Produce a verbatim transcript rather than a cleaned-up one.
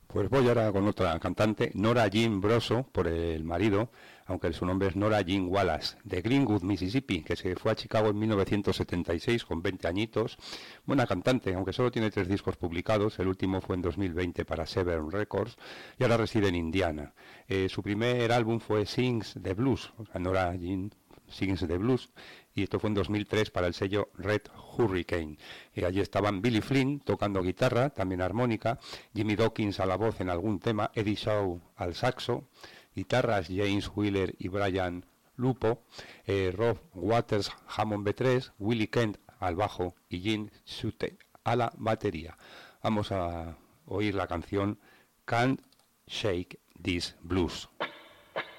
Pues voy ahora con otra cantante, Nora Jean Brosso, por el marido, aunque su nombre es Nora Jean Wallace, de Greenwood, Mississippi, que se fue a Chicago en mil novecientos setenta y seis con veinte añitos. Buena cantante, aunque solo tiene tres discos publicados, el último fue en dos mil veinte para Severn Records, y ahora reside en Indiana. Eh, su primer álbum fue Sings the Blues, o sea, Nora Jean Sings the Blues, y esto fue en dos mil tres para el sello Red Hurricane. Y allí estaban Billy Flynn tocando guitarra, también armónica, Jimmy Dawkins a la voz en algún tema, Eddie Shaw al saxo, guitarras James Wheeler y Brian Lupo, eh, Rob Waters Hammond B tres, Willie Kent al bajo y Gene Schutte a la batería. Vamos a oír la canción Can't Shake This Blues.